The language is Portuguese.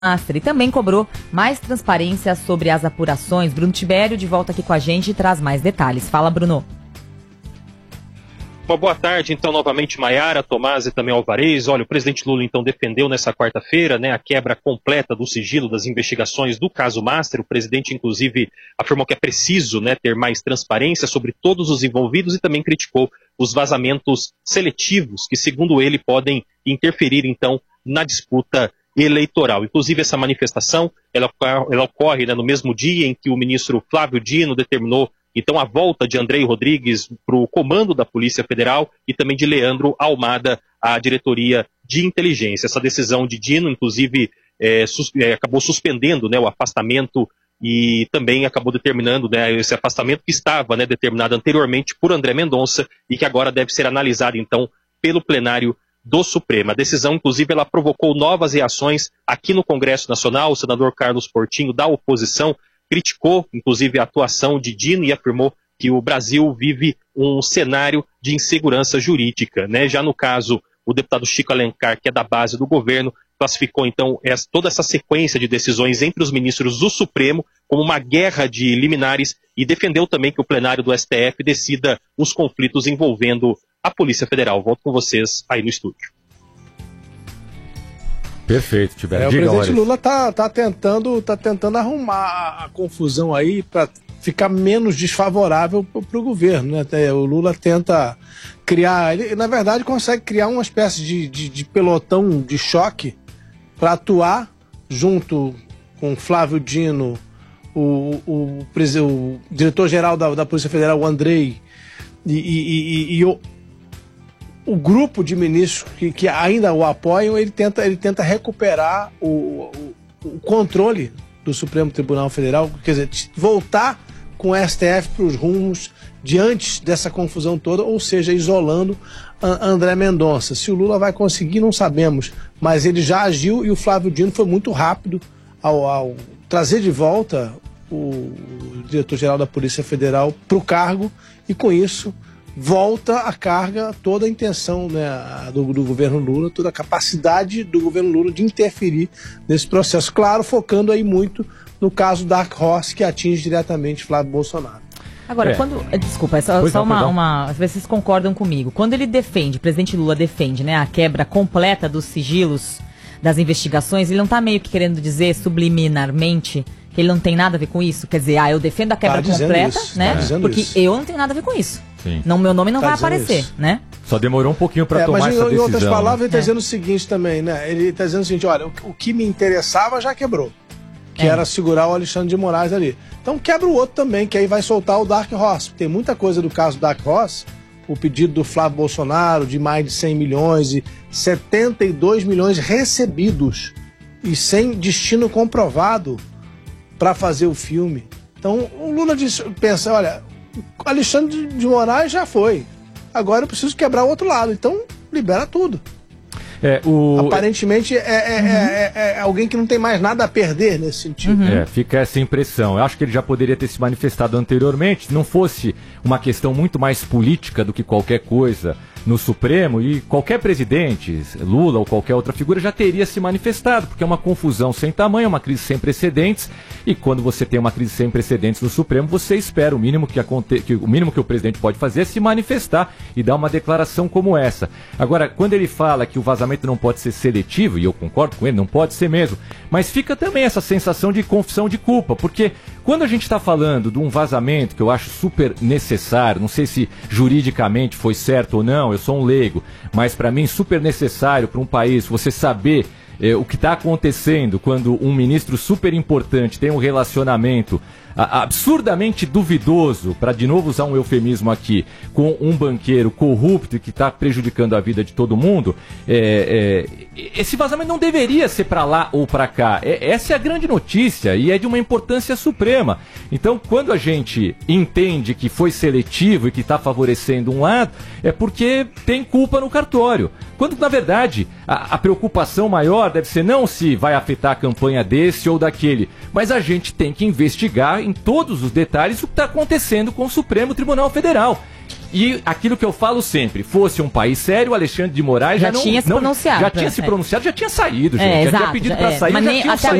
Master e também cobrou mais transparência sobre as apurações. Bruno Tibério de volta aqui com a gente e traz mais detalhes. Fala, Bruno. Uma boa tarde, então, novamente, Maiara, Tomás e também Alvarez. Olha, o presidente Lula, então, defendeu nessa quarta-feira, a quebra completa do sigilo das investigações do caso Master. O presidente, inclusive, afirmou que é preciso, ter mais transparência sobre todos os envolvidos e também criticou os vazamentos seletivos que, segundo ele, podem interferir, então, na disputa eleitoral. Inclusive, essa manifestação, ela ocorre no mesmo dia em que o ministro Flávio Dino determinou então a volta de Andrei Rodrigues para o comando da Polícia Federal e também de Leandro Almada à diretoria de inteligência. Essa decisão de Dino, inclusive, acabou suspendendo o afastamento e também acabou determinando esse afastamento que estava determinado anteriormente por André Mendonça e que agora deve ser analisado então pelo plenário do Supremo. A decisão, inclusive, ela provocou novas reações aqui no Congresso Nacional. O senador Carlos Portinho, da oposição, criticou, inclusive, a atuação de Dino e afirmou que o Brasil vive um cenário de insegurança jurídica. Já no caso, o deputado Chico Alencar, que é da base do governo, classificou, então, toda essa sequência de decisões entre os ministros do Supremo como uma guerra de liminares e defendeu também que o plenário do STF decida os conflitos envolvendo a Polícia Federal. Volto com vocês aí no estúdio. Perfeito, Tibério. O presidente Lula tá tentando arrumar a confusão aí para ficar menos desfavorável para o governo. O Lula tenta criar, ele na verdade consegue criar uma espécie de pelotão de choque para atuar junto com Flávio Dino, o diretor-geral da Polícia Federal, o Andrei, e o grupo de ministros que ainda o apoiam. Ele tenta recuperar o controle do Supremo Tribunal Federal, quer dizer, voltar com o STF para os rumos de antes dessa confusão toda, ou seja, isolando André Mendonça. Se o Lula vai conseguir, não sabemos, mas ele já agiu e o Flávio Dino foi muito rápido ao trazer de volta o diretor-geral da Polícia Federal para o cargo e, com isso, volta a carga toda a intenção do governo Lula, toda a capacidade do governo Lula de interferir nesse processo. Claro, focando aí muito no caso Dark Horse, que atinge diretamente Flávio Bolsonaro. Agora, desculpa, só uma. Vocês concordam comigo. Quando ele defende, o presidente Lula defende, a quebra completa dos sigilos das investigações, ele não está meio que querendo dizer subliminarmente que ele não tem nada a ver com isso? Quer dizer, eu defendo a quebra completa, porque eu não tenho nada a ver com isso. Sim. Não, meu nome não vai aparecer, Só demorou um pouquinho para tomar essa decisão. Mas em outras palavras, ele está dizendo o seguinte também, Ele está dizendo o seguinte, olha, o que me interessava já quebrou, que era segurar o Alexandre de Moraes ali. Então quebra o outro também, que aí vai soltar o Dark Horse. Tem muita coisa do caso do Dark Horse, o pedido do Flávio Bolsonaro de mais de 100 milhões e 72 milhões recebidos e sem destino comprovado para fazer o filme. Então o Lula pensa, olha, o Alexandre de Moraes já foi, agora eu preciso quebrar o outro lado, então libera tudo. Aparentemente é alguém que não tem mais nada a perder nesse sentido. Fica essa impressão. Eu acho que ele já poderia ter se manifestado anteriormente, se não fosse uma questão muito mais política do que qualquer coisa no Supremo, e qualquer presidente, Lula ou qualquer outra figura, já teria se manifestado, porque é uma confusão sem tamanho, uma crise sem precedentes, e quando você tem uma crise sem precedentes no Supremo, você espera o mínimo o mínimo que o presidente pode fazer é se manifestar e dar uma declaração como essa. Agora, quando ele fala que o vazamento não pode ser seletivo, e eu concordo com ele, não pode ser mesmo, mas fica também essa sensação de confissão de culpa, porque quando a gente está falando de um vazamento que eu acho super necessário, não sei se juridicamente foi certo ou não, eu sou um leigo, mas para mim super necessário para um país você saber o que está acontecendo quando um ministro super importante tem um relacionamento absurdamente duvidoso, para de novo usar um eufemismo aqui, com um banqueiro corrupto e que está prejudicando a vida de todo mundo, esse vazamento não deveria ser para lá ou para cá. Essa é a grande notícia e é de uma importância suprema. Então, quando a gente entende que foi seletivo e que está favorecendo um lado, é porque tem culpa no cartório. Quando, na verdade, a preocupação maior deve ser não se vai afetar a campanha desse ou daquele, mas a gente tem que investigar em todos os detalhes o que está acontecendo com o Supremo Tribunal Federal. E aquilo que eu falo sempre, fosse um país sério, o Alexandre de Moraes já tinha se pronunciado. Já tinha se pronunciado, já tinha saído, gente. Já tinha pedido pra sair, mas já nem, tinha até saído.